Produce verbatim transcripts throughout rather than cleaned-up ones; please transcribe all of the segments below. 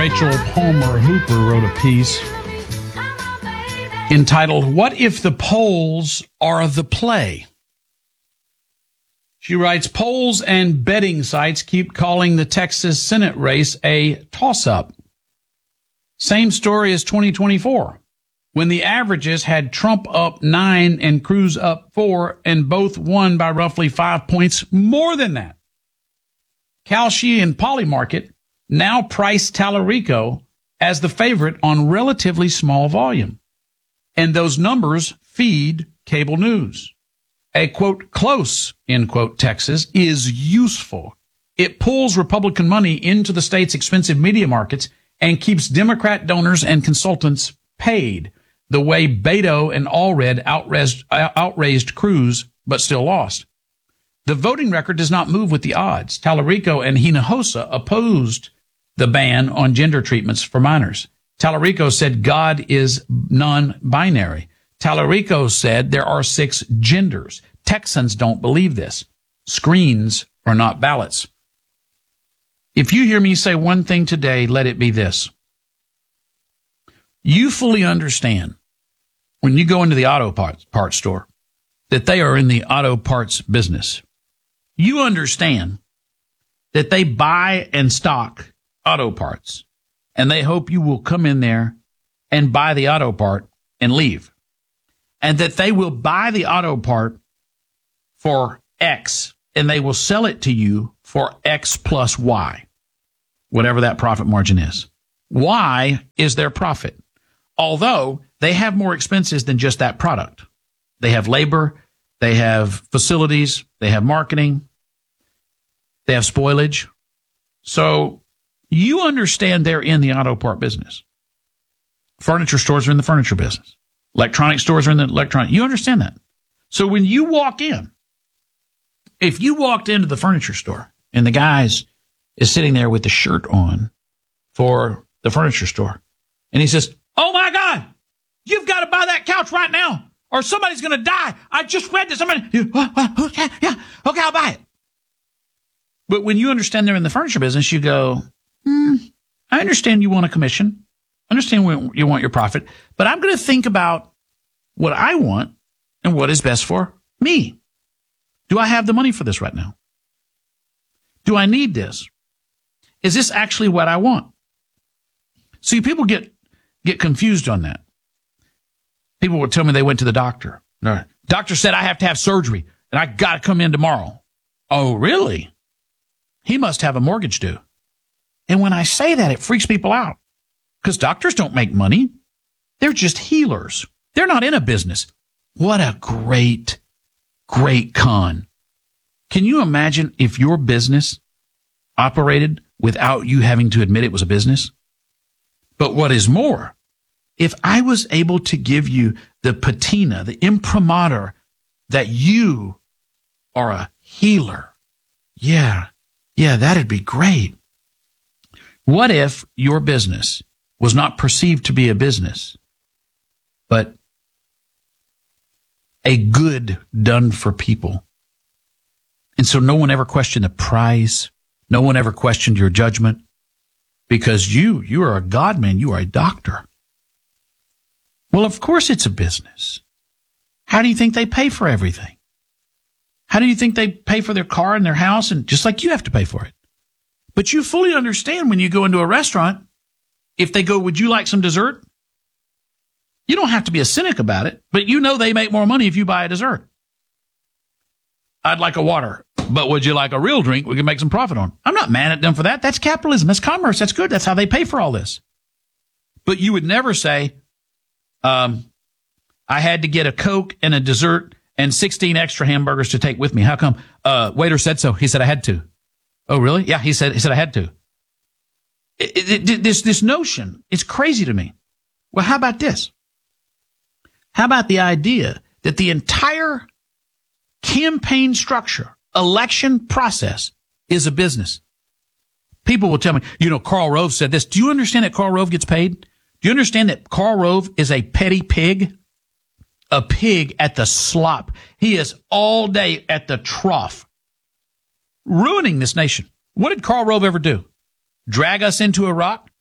Rachel Palmer Hooper wrote a piece entitled, "What If the Polls Are the Play?" She writes, polls and betting sites keep calling the Texas Senate race a toss-up. Same story as twenty twenty-four, when the averages had Trump up nine and Cruz up four, and both won by roughly five points more than that. Kalshi and Polymarket now price Tallarico as the favorite on relatively small volume. And those numbers feed cable news. A, quote, close, end quote, Texas is useful. It pulls Republican money into the state's expensive media markets and keeps Democrat donors and consultants paid, the way Beto and Allred outraised, outraised Cruz, but still lost. The voting record does not move with the odds. Tallarico and Hinojosa opposed the ban on gender treatments for minors. Tallarico said God is non-binary. Tallarico said there are six genders. Texans don't believe this. Screens are not ballots. If you hear me say one thing today, let it be this. You fully understand when you go into the auto parts, parts store that they are in the auto parts business. You understand that they buy and stock auto parts, and they hope you will come in there and buy the auto part and leave. And that they will buy the auto part for X, and they will sell it to you for X plus Y, whatever that profit margin is. Y is their profit, although they have more expenses than just that product. They have labor, they have facilities, they have marketing, they have spoilage. So you understand they're in the auto part business. Furniture stores are in the furniture business. Electronic stores are in the electronic. You understand that. So when you walk in, if you walked into the furniture store and the guy is sitting there with the shirt on for the furniture store, and he says, "Oh my God, you've got to buy that couch right now, or somebody's going to die. I just read this. Somebody, okay, yeah, okay, I'll buy it." But when you understand they're in the furniture business, you go, hmm, I understand you want a commission. I understand you want your profit, but I'm going to think about what I want and what is best for me. Do I have the money for this right now? Do I need this? Is this actually what I want? See, people get get confused on that. People would tell me they went to the doctor. The doctor said I have to have surgery and I got to come in tomorrow. Oh, really? He must have a mortgage due. And when I say that, it freaks people out because doctors don't make money. They're just healers. They're not in a business. What a great, great con. Can you imagine if your business operated without you having to admit it was a business? But what is more, if I was able to give you the patina, the imprimatur that you are a healer, yeah, yeah, that'd be great. What if your business was not perceived to be a business, but a good done for people? And so no one ever questioned the price. No one ever questioned your judgment because you, you are a God man. You are a doctor. Well, of course it's a business. How do you think they pay for everything? How do you think they pay for their car and their house? And just like you have to pay for it. But you fully understand when you go into a restaurant, if they go, "Would you like some dessert?" You don't have to be a cynic about it, but you know they make more money if you buy a dessert. "I'd like a water, but would you like a real drink? We can make some profit on." I'm not mad at them for that. That's capitalism. That's commerce. That's good. That's how they pay for all this. But you would never say, um, "I had to get a Coke and a dessert and sixteen extra hamburgers to take with me. How come?" Uh, waiter said so. He said I had to. "Oh, really?" "Yeah, he said, he said I had to." It, it, it, this, this notion, it's crazy to me. Well, how about this? How about the idea that the entire campaign structure, election process is a business? People will tell me, you know, Karl Rove said this. Do you understand that Karl Rove gets paid? Do you understand that Karl Rove is a petty pig? A pig at the slop. He is all day at the trough, ruining this nation. What did Karl Rove ever do? Drag us into Iraq?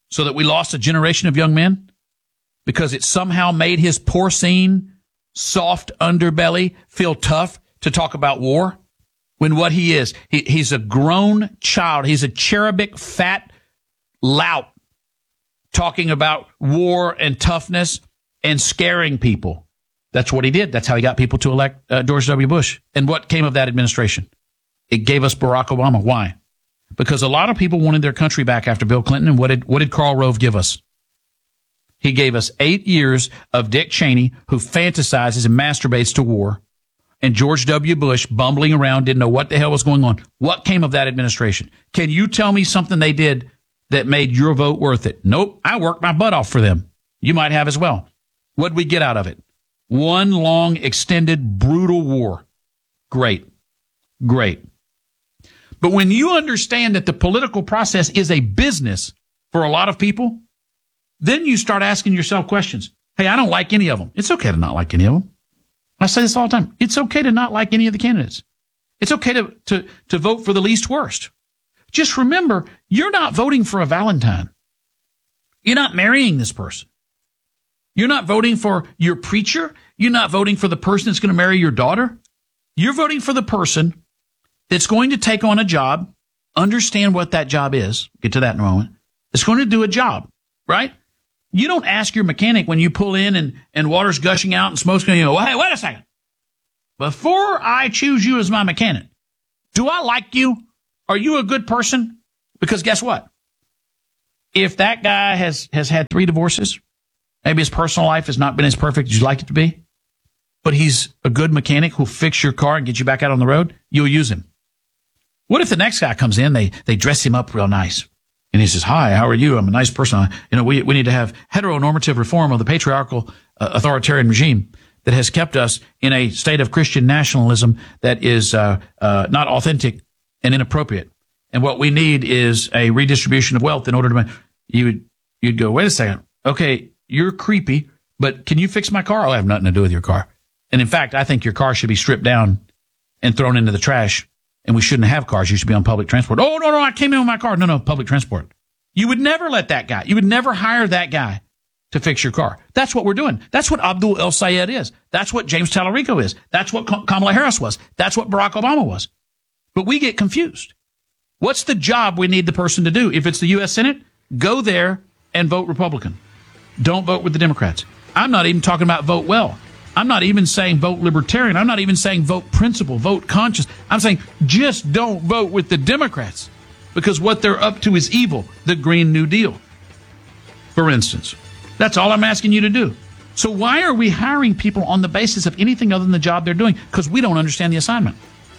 so that we lost a generation of young men? Because it somehow made his porcine, soft underbelly feel tough to talk about war? When what he is, he, he's a grown child. He's a cherubic, fat lout talking about war and toughness and scaring people. That's what he did. That's how he got people to elect uh, George W. Bush. And what came of that administration? It gave us Barack Obama. Why? Because a lot of people wanted their country back after Bill Clinton. And what did, what did Karl Rove give us? He gave us eight years of Dick Cheney, who fantasizes and masturbates to war, and George W. Bush bumbling around, didn't know what the hell was going on. What came of that administration? Can you tell me something they did that made your vote worth it? Nope. I worked my butt off for them. You might have as well. What'd we get out of it? One long, extended, brutal war. Great. Great. But when you understand that the political process is a business for a lot of people, then you start asking yourself questions. Hey, I don't like any of them. It's okay to not like any of them. I say this all the time. It's okay to not like any of the candidates. It's okay to, to, to vote for the least worst. Just remember, you're not voting for a Valentine. You're not marrying this person. You're not voting for your preacher. You're not voting for the person that's going to marry your daughter. You're voting for the person that's going to take on a job, understand what that job is, get to that in a moment, that's going to do a job, right? You don't ask your mechanic when you pull in and, and water's gushing out and smoke's going to go, hey, wait a second. Before I choose you as my mechanic, do I like you? Are you a good person? Because guess what? If that guy has, has had three divorces, maybe his personal life has not been as perfect as you'd like it to be, but he's a good mechanic who'll fix your car and get you back out on the road, you'll use him. What if the next guy comes in, they, they dress him up real nice? And he says, hi, how are you? I'm a nice person. You know, we, we need to have heteronormative reform of the patriarchal uh, authoritarian regime that has kept us in a state of Christian nationalism that is uh, uh, not authentic and inappropriate. And what we need is a redistribution of wealth in order to, you would, you'd go, wait a second. Okay, you're creepy, but can you fix my car? I'll have nothing to do with your car. And in fact, I think your car should be stripped down and thrown into the trash. And we shouldn't have cars. You should be on public transport. Oh, no, no, I came in with my car. No, no, public transport. You would never let that guy. You would never hire that guy to fix your car. That's what we're doing. That's what Abdul El Sayed is. That's what James Tallarico is. That's what Kamala Harris was. That's what Barack Obama was. But we get confused. What's the job we need the person to do? If it's the U S Senate, go there and vote Republican. Don't vote with the Democrats. I'm not even talking about vote well. I'm not even saying vote libertarian. I'm not even saying vote principle, vote conscious. I'm saying just don't vote with the Democrats because what they're up to is evil, the Green New Deal, for instance. That's all I'm asking you to do. So why are we hiring people on the basis of anything other than the job they're doing? Because we don't understand the assignment.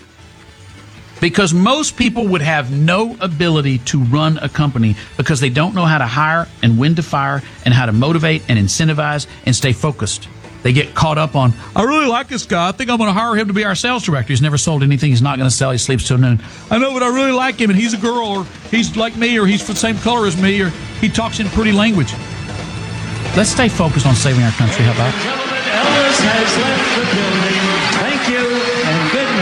Because most people would have no ability to run a company because they don't know how to hire and when to fire and how to motivate and incentivize and stay focused. They get caught up on, I really like this guy. I think I'm going to hire him to be our sales director. He's never sold anything. He's not going to sell. He sleeps till noon. I know, but I really like him, and he's a girl, or he's like me, or he's the same color as me, or he talks in pretty language. Let's stay focused on saving our country. How about? Gentlemen, Elvis has left the building. Thank you, and good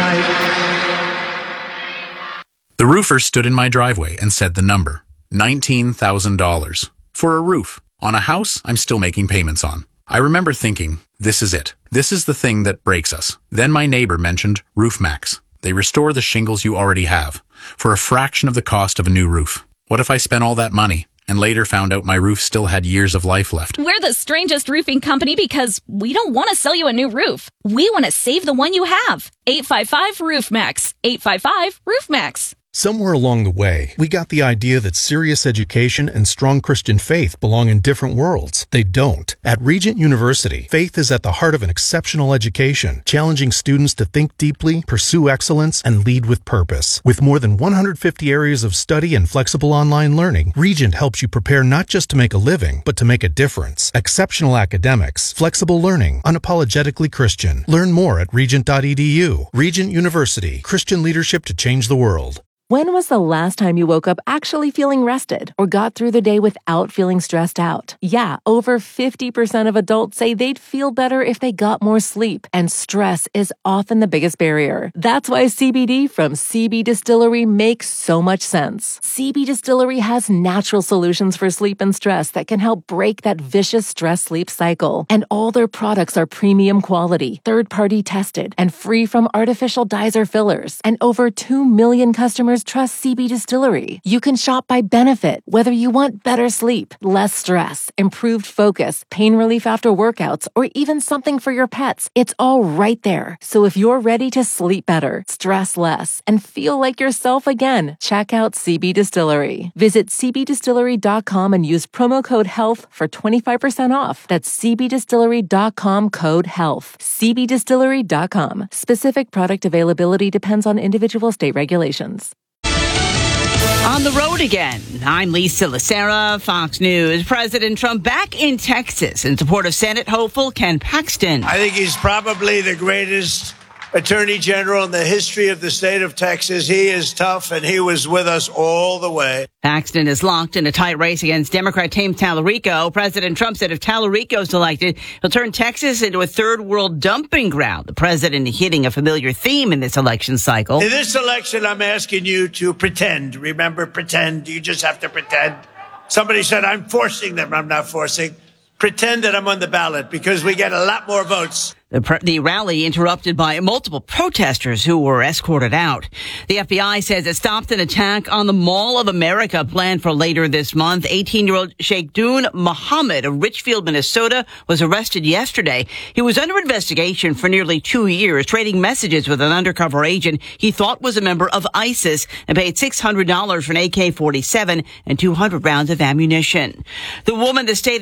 night. The roofer stood in my driveway and said the number, nineteen thousand dollars, for a roof on a house I'm still making payments on. I remember thinking, this is it. This is the thing that breaks us. Then my neighbor mentioned RoofMax. They restore the shingles you already have for a fraction of the cost of a new roof. What if I spent all that money and later found out my roof still had years of life left? We're the strangest roofing company because we don't want to sell you a new roof. We want to save the one you have. eight five five RoofMax. eight five five RoofMax. Somewhere along the way, we got the idea that serious education and strong Christian faith belong in different worlds. They don't. At Regent University, faith is at the heart of an exceptional education, challenging students to think deeply, pursue excellence, and lead with purpose. With more than one hundred fifty areas of study and flexible online learning, Regent helps you prepare not just to make a living, but to make a difference. Exceptional academics, flexible learning, unapologetically Christian. Learn more at regent dot e d u. Regent University, Christian leadership to change the world. When was the last time you woke up actually feeling rested or got through the day without feeling stressed out? Yeah, over fifty percent of adults say they'd feel better if they got more sleep, and stress is often the biggest barrier. That's why C B D from C B Distillery makes so much sense. C B Distillery has natural solutions for sleep and stress that can help break that vicious stress-sleep cycle. And all their products are premium quality, third-party tested, and free from artificial dyes or fillers. And over two million customers trust C B Distillery. You can shop by benefit, whether you want better sleep, less stress, improved focus, pain relief after workouts, or even something for your pets. It's all right there. So if you're ready to sleep better, stress less, and feel like yourself again, check out C B Distillery. Visit c b distillery dot com and use promo code HEALTH for twenty-five percent off. That's c b distillery dot com code HEALTH. c b distillery dot com. Specific product availability depends on individual state regulations. On the road again. I'm Lisa Lacera, Fox News. President Trump back in Texas in support of Senate hopeful Ken Paxton. I think he's probably the greatest attorney general in the history of the state of Texas. He is tough, and he was with us all the way. Paxton is locked in a tight race against Democrat James Tallarico. President Trump said if Tallarico is elected, he'll turn Texas into a third world dumping ground. The president hitting a familiar theme in this election cycle. In this election, I'm asking you to pretend. Remember, pretend. You just have to pretend. Somebody said I'm forcing them. I'm not forcing. Pretend that I'm on the ballot because we get a lot more votes. The, pr- the rally interrupted by multiple protesters who were escorted out. The F B I says it stopped an attack on the Mall of America planned for later this month. eighteen-year-old Sheikh Dun Muhammad of Richfield, Minnesota, was arrested yesterday. He was under investigation for nearly two years, trading messages with an undercover agent he thought was a member of ISIS, and paid six hundred dollars for an A K forty-seven and two hundred rounds of ammunition. The woman the state